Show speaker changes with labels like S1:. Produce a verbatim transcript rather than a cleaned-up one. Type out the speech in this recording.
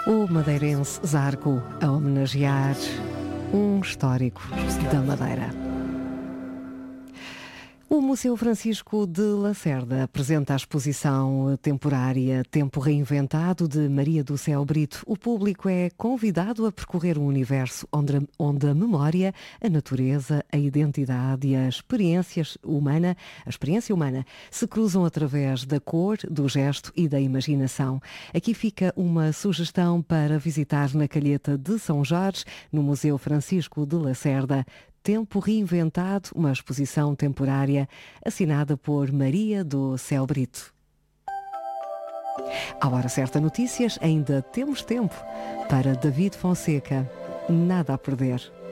S1: O madeirense Zarco a homenagear um histórico da Madeira. O Museu Francisco de Lacerda apresenta a exposição temporária Tempo Reinventado de Maria do Céu Brito. O público é convidado a percorrer um universo onde, onde a memória, a natureza, a identidade e a experiência humana, a experiência humana se cruzam através da cor, do gesto e da imaginação. Aqui fica uma sugestão para visitar na Calheta de São Jorge, no Museu Francisco de Lacerda. Tempo Reinventado, uma exposição temporária assinada por Maria do Céu Brito. À hora certa notícias, ainda temos tempo para David Fonseca. Nada a perder.